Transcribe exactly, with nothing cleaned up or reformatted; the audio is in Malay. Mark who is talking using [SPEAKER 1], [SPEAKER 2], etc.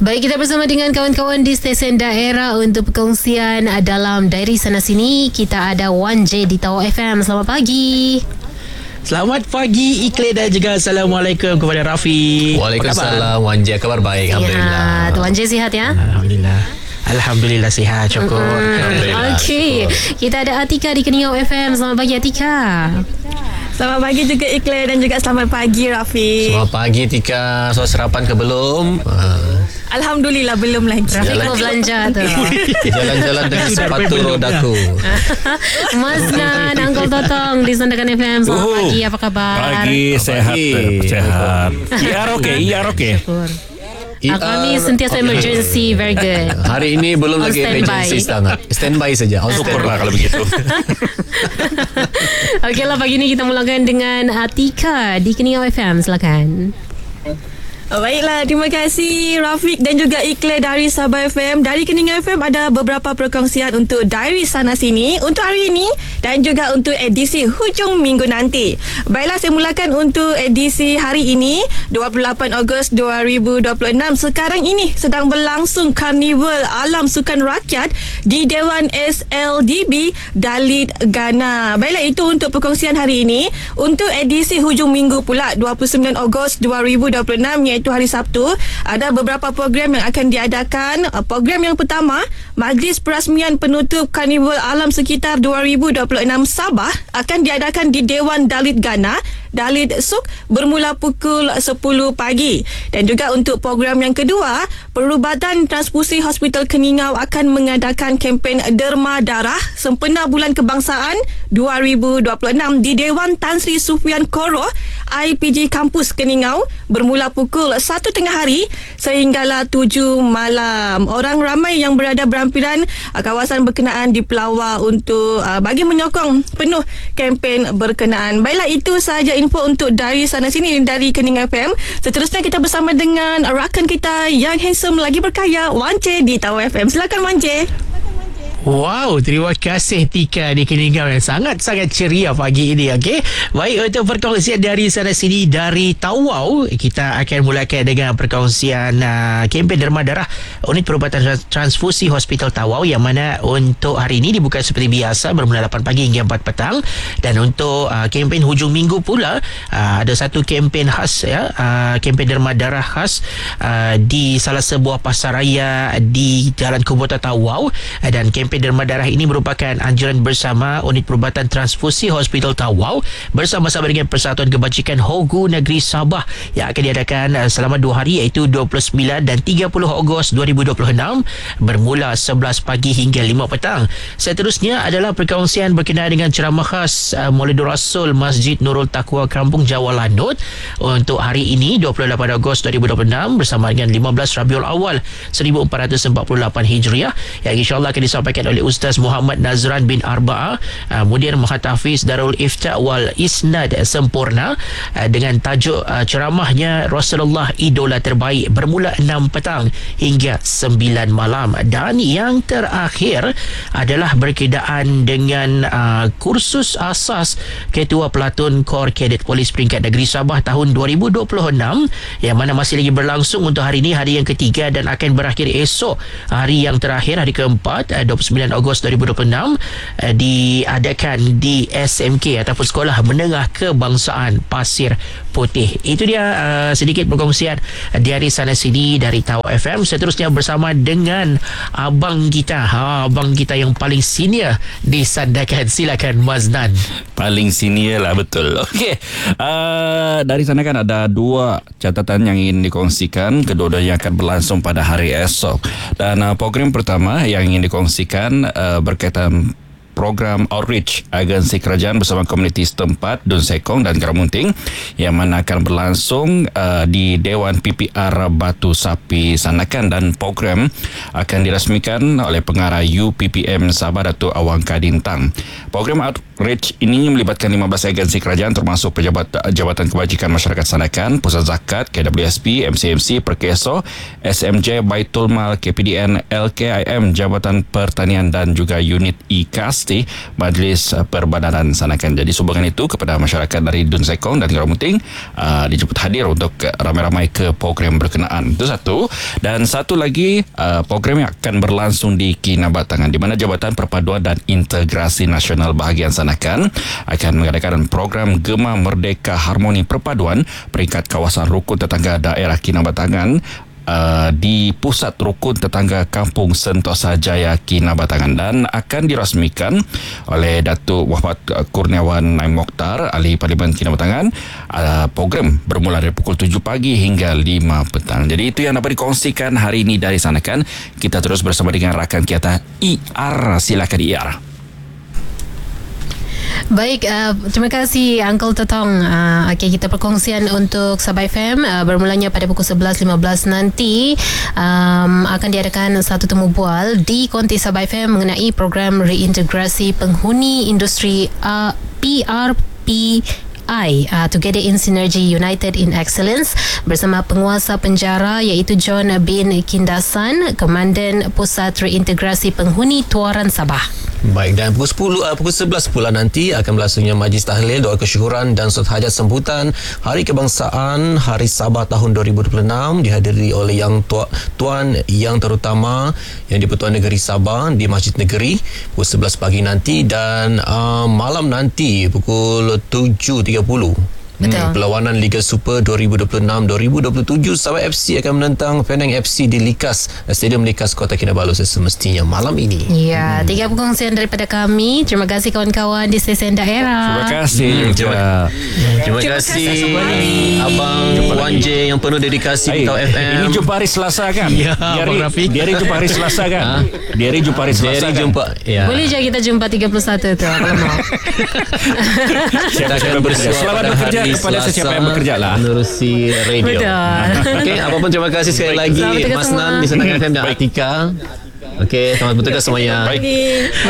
[SPEAKER 1] Baik, kita bersama dengan kawan-kawan di stesen daerah untuk perkongsian dalam Diary Sana Sini. Kita ada Wan J di Tawau F M. Selamat pagi.
[SPEAKER 2] Selamat pagi Ikle dan juga Assalamualaikum kepada Rafi.
[SPEAKER 3] Waalaikumsalam Wan J, kabar baik, Alhamdulillah.
[SPEAKER 1] Tuan J sihat ya?
[SPEAKER 2] Alhamdulillah. Alhamdulillah sihat, syukur.
[SPEAKER 1] Mm-hmm. Okey, kita ada Atika di Keningau F M. Selamat pagi Atika.
[SPEAKER 4] Selamat pagi juga Ikle dan juga selamat pagi Rafi.
[SPEAKER 3] Selamat pagi Tika. So sarapan ke belum? Uh.
[SPEAKER 4] Alhamdulillah belum lagi.
[SPEAKER 1] Rafi mau belanja tu.
[SPEAKER 3] Jalan-jalan dengan sepatu rodaku.
[SPEAKER 1] Maznan, Uncle Totong di Sandakan F M. Selamat uh, pagi, apa kabar?
[SPEAKER 5] Pagi, sehat, pagi. Sehat. E R okay, E R okay.
[SPEAKER 1] Syukur. Uh, kami sentiasa okay. Emergency, very good.
[SPEAKER 3] Hari ini belum lagi emergency sangat. Standby saja.
[SPEAKER 5] Syukurlah kalau begitu.
[SPEAKER 1] Okeylah, pagi ni kita mulakan dengan Atika di Keningau F M. Silakan.
[SPEAKER 4] Oh, baiklah, terima kasih Rafiq dan juga Ikle dari Sabah F M. Dari Keningau F M ada beberapa perkongsian untuk Diary Sana Sini untuk hari ini dan juga untuk edisi hujung minggu nanti. Baiklah, saya mulakan untuk edisi hari ini dua puluh lapan Ogos dua ribu dua puluh enam. Sekarang ini sedang berlangsung Karnival Alam Sukan Rakyat di Dewan S L D B Dalit Gana. Baiklah, itu untuk perkongsian hari ini. Untuk edisi hujung minggu pula dua puluh sembilan Ogos dua ribu dua puluh enam, iaitu hari Sabtu, ada beberapa program yang akan diadakan. Program yang pertama, Majlis Perasmian Penutup Karnival Alam Sekitar dua ribu dua puluh enam Sabah akan diadakan di Dewan Dalit Gana, Dalit Suk, bermula pukul sepuluh pagi. Dan juga untuk program yang kedua, Perubatan Transfusi Hospital Keningau akan mengadakan kempen derma darah sempena Bulan Kebangsaan dua ribu dua puluh enam di Dewan Tan Sri Sufian Koro, I P G Kampus Keningau, bermula pukul satu tengah hari sehinggalah tujuh malam. Orang ramai yang berada berampiran uh, kawasan berkenaan di Pelawar untuk uh, bagi menyokong penuh kempen berkenaan. Baiklah, itu sahaja info untuk dari sana sini dari Keningau F M. Seterusnya kita bersama dengan rakan kita yang handsome lagi berkaya, Wan J di Tawau F M. Silakan Wan J.
[SPEAKER 2] Wow, terima kasih Tika di Keningau yang sangat-sangat ceria pagi ini. Okey, baik, untuk perkongsian dari sana sini dari Tawau, kita akan mulakan dengan perkongsian uh, kempen derma darah Unit Perubatan Transfusi Hospital Tawau, yang mana untuk hari ini dibuka seperti biasa bermula lapan pagi hingga empat petang. Dan untuk uh, kempen hujung minggu pula uh, ada satu kempen khas, ya, uh, kempen derma darah khas uh, di salah sebuah pasaraya di Jalan Kubota Tawau. uh, dan kempen Kempen derma darah ini merupakan anjuran bersama Unit Perubatan Transfusi Hospital Tawau bersama-sama dengan Persatuan Kebajikan Hogu Negeri Sabah yang akan diadakan selama dua hari, iaitu dua puluh sembilan dan tiga puluh Ogos dua ribu dua puluh enam, bermula sebelas pagi hingga lima petang. Seterusnya adalah perkongsian berkenaan dengan ceramah khas uh, Maulidur Rasul Masjid Nurul Taqwa Kampung Jawa Lanut untuk hari ini dua puluh lapan Ogos dua ribu dua puluh enam bersama dengan lima belas Rabiul Awal seribu empat ratus empat puluh lapan Hijriah, yang insyaAllah akan disampaikan oleh Ustaz Muhammad Nazran bin Arba'ah, uh, Mudir Muhatafiz Darul Ifta wal Isnad Sempurna, uh, dengan tajuk uh, ceramahnya Rasulullah Idola Terbaik, bermula enam petang hingga sembilan malam. Dan yang terakhir adalah berkaitan dengan uh, kursus asas Ketua Pelatun Kor Kadet Polis Peringkat Negeri Sabah tahun dua ribu dua puluh enam, yang mana masih lagi berlangsung untuk hari ini, hari yang ketiga, dan akan berakhir esok, hari yang terakhir, hari keempat, uh, dua puluh sembilan Ogos dua ribu dua puluh enam, uh, diadakan di S M K ataupun Sekolah Menengah Kebangsaan Pasir Putih. Itu dia uh, sedikit perkongsian dari sana sini dari Tawau F M. Seterusnya bersama dengan abang kita, ha, abang kita yang paling senior di Sandakan. Silakan Maznan.
[SPEAKER 5] Paling senior lah, betul. Okey, uh, dari sana kan ada dua catatan yang ingin dikongsikan. Kedua-duanya akan berlangsung pada hari esok. Dan uh, program pertama yang ingin dikongsikan uh, berkaitan program outreach agensi kerajaan bersama komuniti setempat Dun Sekong dan Karamunting, yang mana akan berlangsung uh, di Dewan P P R Batu Sapi Sandakan, dan program akan dirasmikan oleh pengarah U P P M Sabah Datuk Awang Kadintang. Program Reach ini melibatkan lima belas agensi kerajaan termasuk Pejabat Jabatan Kebajikan Masyarakat Sanakan, Pusat Zakat, K W S P, M C M C, Perkeso, S M J, Baitul Mal, K P D N, L K I M, Jabatan Pertanian dan juga unit I K A S T, Majlis Perbadanan Sanakan. Jadi sumbangan itu kepada masyarakat dari Dun Sekong dan Keramuting uh, dijemput hadir untuk ramai-ramai ke program berkenaan. Itu satu. Dan satu lagi uh, program yang akan berlangsung di Kinabatangan, di mana Jabatan Perpaduan dan Integrasi Nasional Bahagian Sanakan akan mengadakan program Gema Merdeka Harmoni Perpaduan peringkat kawasan rukun tetangga daerah Kinabatangan uh, di pusat rukun tetangga Kampung Sentosa Jaya Kinabatangan, dan akan dirasmikan oleh Datuk Muhammad Kurniawan Naim Mokhtar, Ahli Parlimen Kinabatangan. Uh, program bermula dari pukul tujuh pagi hingga lima petang. Jadi itu yang dapat dikongsikan hari ini dari Sanakan. Kita terus bersama dengan rakan kita I R. Silakan I R.
[SPEAKER 1] Baik, uh, terima kasih Uncle Totong. Uh, okay, kita perkongsian untuk Sabah F M uh, bermulanya pada pukul sebelas lima belas nanti um, akan diadakan satu temu bual di Konti Sabah F M mengenai program reintegrasi penghuni industri uh, P R P I uh, Together in Synergy United in Excellence bersama penguasa penjara iaitu John bin Kindasan, Komandan Pusat Reintegrasi Penghuni Tuaran Sabah.
[SPEAKER 3] Baik, dan pukul sepuluh uh, pukul sebelas pula nanti akan berlangsungnya majlis tahlil, doa kesyukuran dan solat hajat sambutan Hari Kebangsaan Hari Sabah tahun dua ribu dua puluh enam dihadiri oleh yang tua, tuan yang terutama yang di-Pertuan Negeri Sabah di Masjid Negeri pukul sebelas pagi nanti, dan uh, malam nanti pukul tujuh tiga puluh. Hmm, perlawanan Liga Super dua ribu dua puluh enam dua ribu dua puluh tujuh Sabah F C akan menentang Penang F C di Likas, Stadium Likas Kota Kinabalu semestinya malam ini.
[SPEAKER 1] Ya, hmm. tiga perkongsian daripada kami. Terima kasih kawan-kawan di stesen daerah.
[SPEAKER 5] Terima kasih.
[SPEAKER 3] Hmm, terima,
[SPEAKER 5] terima,
[SPEAKER 3] terima kasih Abang Wan J yang penuh dedikasi di Tau F M.
[SPEAKER 5] Ini jumpa hari Selasa kan?
[SPEAKER 2] Ya,
[SPEAKER 5] Diari,
[SPEAKER 2] Abang Rafiq.
[SPEAKER 5] Diari jumpa hari Selasa kan? Diari jumpa hari Selasa kan?
[SPEAKER 3] jumpa. Ya.
[SPEAKER 1] Boleh je kita jumpa tiga puluh satu tu kalau mau.
[SPEAKER 3] Kita akan bersuara
[SPEAKER 5] Selamat bekerja kepada sesiapa yang bekerja lah.
[SPEAKER 3] Menerusi radio.
[SPEAKER 1] Betul.
[SPEAKER 3] Okey, apapun terima kasih sekali lagi
[SPEAKER 1] Selamat
[SPEAKER 3] Mas
[SPEAKER 1] semua.
[SPEAKER 3] Nan di Sanakan F M dan Atika. Okey, selamat bertugas semuanya.
[SPEAKER 5] Baik.